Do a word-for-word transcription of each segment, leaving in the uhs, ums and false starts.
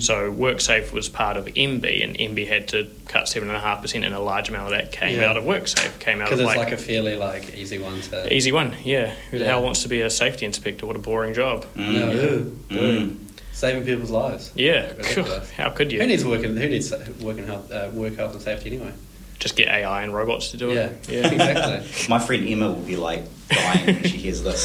So WorkSafe was part of M B, and M B had to cut seven point five percent, and a large amount of that came Yeah. out of WorkSafe. Came out of Because it's like, like a fairly like easy one to... easy one, yeah. Who the Yeah. hell wants to be a safety inspector? What a boring job. Mm. No, who? Mm. Saving people's lives. Yeah, Ridiculous. how could Who you? needs work in, who needs work in health, uh, work health and safety anyway? Just get A I and robots to do Yeah, it. Yeah. exactly. My friend Emma will be like dying when she hears this.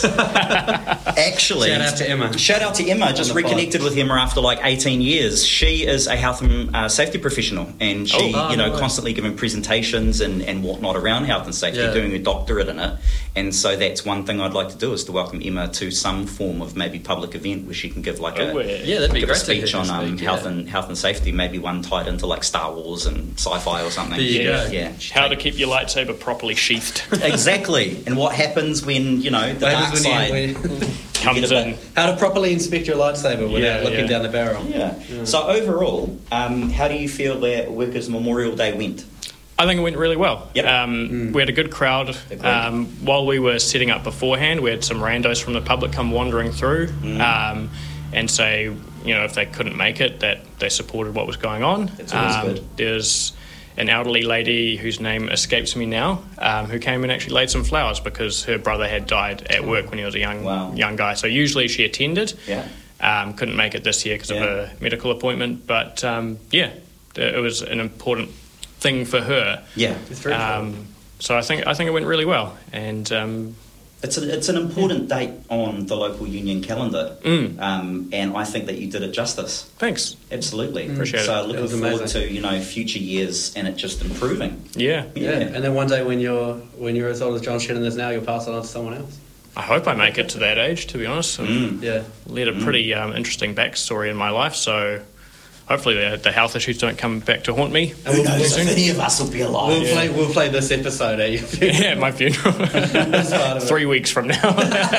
Actually, Shout out to Emma. Shout out to Emma. Just the pod. reconnected with Emma after like eighteen years. She is a health and uh, safety professional, and she, Oh, you know, no way. constantly giving presentations and, and whatnot around health and safety, Yeah. doing a doctorate in it. And so that's one thing I'd like to do is to welcome Emma to some form of maybe public event where she can give like Oh, a yeah. Yeah, that'd be give a great to hear speech her on um, speak, health yeah. and health and safety. Maybe one tied into like Star Wars and sci-fi or something. There you Yeah. go. Yeah. How to keep your lightsaber properly sheathed Exactly. And what happens when, you know, the What dark happens side... when you- when- comes get a in. bit- How to properly inspect your lightsaber without Yeah, looking yeah. down the barrel. Yeah. So overall, um, how do you feel that Workers' Memorial Day went? I think it went really well. Yep. Um, We had a good crowd. Agreed. Um, while we were setting up beforehand, we had some randos from the public come wandering through um, and say, you know, if they couldn't make it, that they supported what was going on. That's always um, good. There's an elderly lady whose name escapes me now, um, who came and actually laid some flowers because her brother had died at work when he was a young Wow. young guy. So usually she attended. Yeah. Um, couldn't make it this year because Yeah. of a medical appointment, but um, yeah, it was an important thing for her. Yeah. It's very cool. Um, so I think I think it went really well, and um, It's, a, it's an important date on the local union calendar, Mm. um, and I think that you did it justice. thanks. Absolutely. Appreciate so it. looking was forward amazing. to, you know, future years and it just improving. Yeah, Yeah. and then one day when you're when you're as old as John Shannon is now, you'll pass it on to someone else. I hope I make it to that age. To be honest, I've Mm. Yeah, led a pretty um, interesting backstory in my life, so hopefully the, the health issues don't come back to haunt me. And we'll, Knows we'll, if any of us will be alive. we'll play we'll play this episode at your funeral. Yeah, my funeral. That's part of it. Three weeks from now.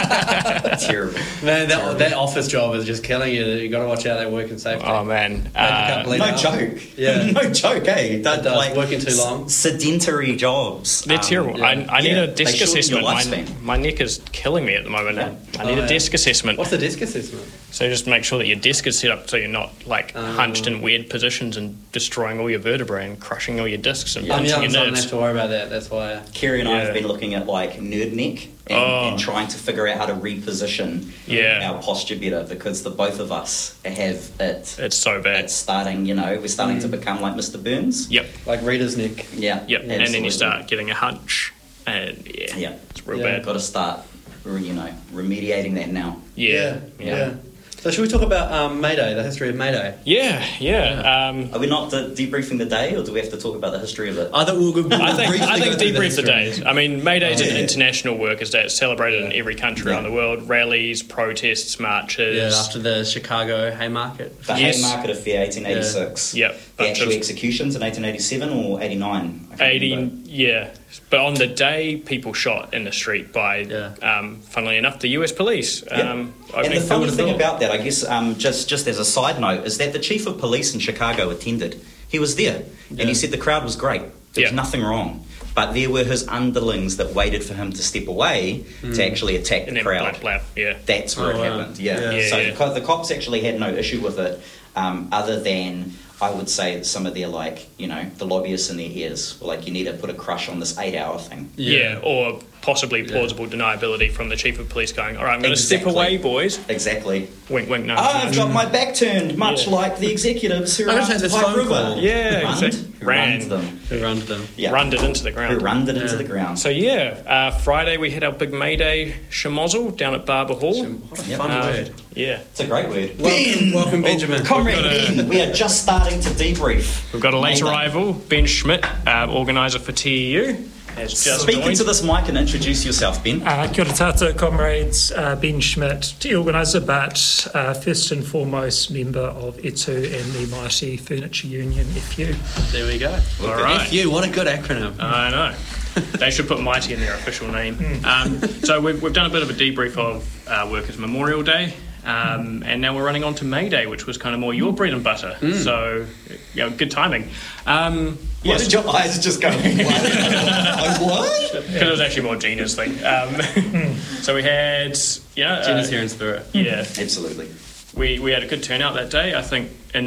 Terrible. Man, that, that office job is just killing you. You got to watch out that work and safety. Oh man, I can't uh, believe No it. joke. Yeah. no joke, eh? That, does. Working too long. s- Sedentary jobs. they're um, terrible. yeah. I, I need Yeah, a they desk shorten your assessment. My, lifespan. my neck is killing me at the moment. Yeah. I need Oh, a yeah. desk assessment. What's the desk assessment? So just make sure that your desk is set up so you're not like Oh. hunched in weird positions and destroying all your vertebrae and crushing all your discs and I'm punching young, your so I don't nerves. have to worry about that. That's why. Kerry and I Yeah. have been looking at like Nerd Neck and, Oh. and trying to figure out how to reposition Yeah. our posture better because the both of us have it. It's so bad. It's starting, you know, we're starting Mm. to become like Mister Burns. Yep, Like Reader's Neck. Yeah. yep. And then absolutely. you start getting a hunch, and yeah, Yeah. it's real Yeah. bad. Got to start, you know, remediating that now. Yeah, yeah. yeah, So should we talk about um, May Day, the history of May Day? yeah, yeah. Um, Are we not de- debriefing the day, or do we have to talk about the history of it? I think we'll, we'll I think briefly I go think through debrief the history. days. I mean, May Day is an Yeah. international workers' day. It's celebrated in every country Yeah. around the world. Rallies, protests, marches. Yeah, after the Chicago Haymarket. The Yes. Haymarket Affair, eighteen eighty-six. Yep, The bunch actual of- executions in eighteen eighty-seven or eighty-nine? I can't eighty, remember. yeah. But on the day, people shot in the street by, Yeah. um, funnily enough, the U S police. Yeah. Um, And opening the funny field thing of about that, I guess, um, just just as a side note, is that the chief of police in Chicago attended. He was there, and Yeah. he said the crowd was great. There was Yeah. nothing wrong. But there were his underlings that waited for him to step away to actually attack and the then crowd. blap, blap, yeah. That's where Oh, it wow. happened. Yeah. Yeah. so Yeah, The, co- the cops actually had no issue with it, um, other than I would say that some of their like you know the lobbyists in their ears were like, you need to put a crush on this eight-hour thing. Yeah, or possibly plausible deniability from the chief of police going, all right, I'm going to Exactly. step away, boys. Exactly. Wink, wink, no. I've got my back turned, much Yeah. like the executives who I'm gonna run take this Pipe phone River. call. Yeah, Who runned, exactly. who Ran. runned them. Who runs them? Yeah. Runned it into the Who ground. runned it into Yeah. the ground. So yeah, uh, Friday we had our big May Day schmozzle down at Barber Hall. What a Yep. fun Um, word. Yeah, It's a great word. Welcome, welcome Benjamin. Comrade We've got a- Ben, we are just starting to debrief. we've got a late Mayday. arrival, Ben Schmidt, uh, organiser for T E U, has just Speak joined. into this mic and introduce yourself, Ben. Uh, kia ora tata, comrades, uh, Ben Schmidt, tea organiser, but uh, first and foremost member of E T U and the Mighty Furniture Union, F U. There we go. All right. F U, what a good acronym. I know. They should put Mighty in their official name. Um, so we've, we've done a bit of a debrief of uh, Workers' Memorial Day, um, and now we're running on to May Day, which was kind of more your bread and butter. So, you know, good timing. Um, Why yes, did your eyes just go, what? Like, what? because it was actually more Gina's thing. Um, so we had, you know, uh, Gina's here in spirit. yeah, Absolutely. we, we had a good turnout that day. I think in